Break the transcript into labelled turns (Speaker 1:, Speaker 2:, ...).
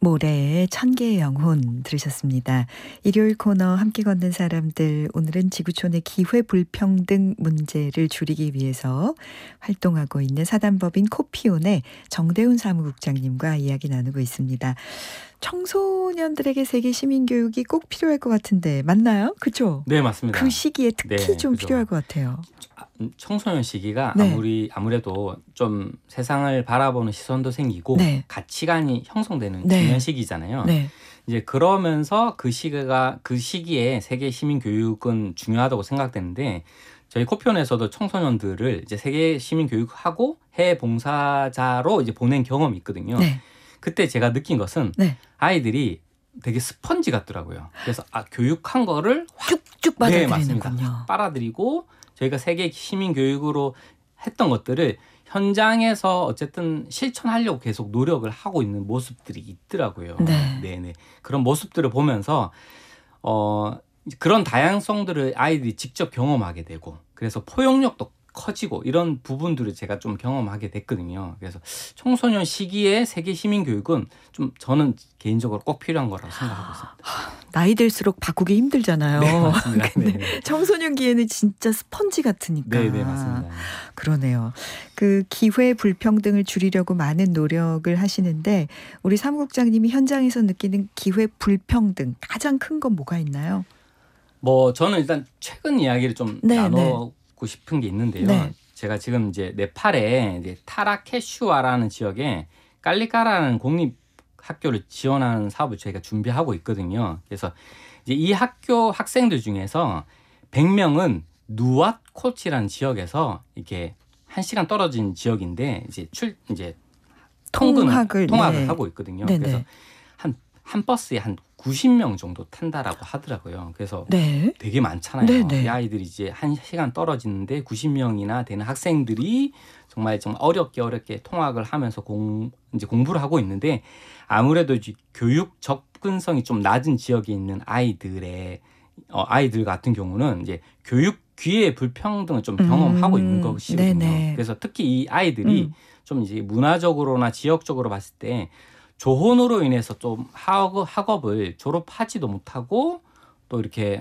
Speaker 1: 모래의 천 개의 영혼 들으셨습니다. 일요일 코너 함께 걷는 사람들, 오늘은 지구촌의 기회 불평등 문제를 줄이기 위해서 활동하고 있는 사단법인 코피온의 정대훈 사무국장님과 이야기 나누고 있습니다. 청소년들에게 세계 시민교육이 꼭 필요할 것 같은데 맞나요? 그렇죠?
Speaker 2: 네, 맞습니다.
Speaker 1: 그 시기에 특히
Speaker 2: 네,
Speaker 1: 좀
Speaker 2: 그죠.
Speaker 1: 필요할 것 같아요.
Speaker 2: 청소년 시기가
Speaker 1: 네.
Speaker 2: 아무래도 좀 세상을 바라보는 시선도 생기고
Speaker 1: 네.
Speaker 2: 가치관이 형성되는
Speaker 1: 네.
Speaker 2: 중요한 시기잖아요.
Speaker 1: 네.
Speaker 2: 이제 그러면서 그 시기에 세계 시민 교육은 중요하다고 생각되는데 저희 코피온에서도 청소년들을 이제 세계 시민 교육하고 해외 봉사자로 이제 보낸 경험이 있거든요.
Speaker 1: 네.
Speaker 2: 그때 제가 느낀 것은
Speaker 1: 네.
Speaker 2: 아이들이 되게 스펀지 같더라고요. 그래서 교육한 거를
Speaker 1: 쭉쭉
Speaker 2: 네,
Speaker 1: 받아들이는군요.
Speaker 2: 맞습니다. 빨아들이고 저희가 세계 시민 교육으로 했던 것들을 현장에서 어쨌든 실천하려고 계속 노력을 하고 있는 모습들이 있더라고요.
Speaker 1: 네.
Speaker 2: 네네. 그런 모습들을 보면서 그런 다양성들을 아이들이 직접 경험하게 되고 그래서 포용력도 커지고 이런 부분들을 제가 좀 경험하게 됐거든요. 그래서 청소년 시기에 세계 시민 교육은 좀 저는 개인적으로 꼭 필요한 거라고 생각하고 있습니다.
Speaker 1: 나이 들수록 바꾸기 힘들잖아요.
Speaker 2: 네, 맞습니다.
Speaker 1: 근데
Speaker 2: 네.
Speaker 1: 청소년기에는 진짜 스펀지 같으니까.
Speaker 2: 네, 맞습니다.
Speaker 1: 그러네요. 그 기회 불평등을 줄이려고 많은 노력을 하시는데 우리 사무국장님이 현장에서 느끼는 기회 불평등 가장 큰 건 뭐가 있나요?
Speaker 2: 저는 일단 최근 이야기를 좀
Speaker 1: 네,
Speaker 2: 나누고 싶은 게 있는데요.
Speaker 1: 네.
Speaker 2: 제가 지금 이제 네팔의 이제 타라케슈와라는 지역에 깔리카라는 공립 학교를 지원하는 사업을 저희가 준비하고 있거든요. 그래서 이제 이 학교 학생들 중에서 100명은 누왓코치라는 지역에서 이렇게 1시간 떨어진 지역인데 이제 통학을
Speaker 1: 네.
Speaker 2: 하고 있거든요.
Speaker 1: 네,
Speaker 2: 그래서
Speaker 1: 네.
Speaker 2: 한 버스에 한 90명 정도 탄다라고 하더라고요. 그래서
Speaker 1: 네.
Speaker 2: 되게 많잖아요.
Speaker 1: 네, 네.
Speaker 2: 이 아이들이 이제 1시간 떨어지는데 90명이나 되는 학생들이 정말 어렵게 통학을 하면서 이제 공부를 하고 있는데 아무래도 이제 교육 접근성이 좀 낮은 지역에 있는 아이들 같은 경우는 이제 교육 기회 불평등을 좀 경험하고 있는 것이거든요.
Speaker 1: 네네.
Speaker 2: 그래서 특히 이 아이들이 좀 이제 문화적으로나 지역적으로 봤을 때 조혼으로 인해서 좀 학업을 졸업하지도 못하고 또 이렇게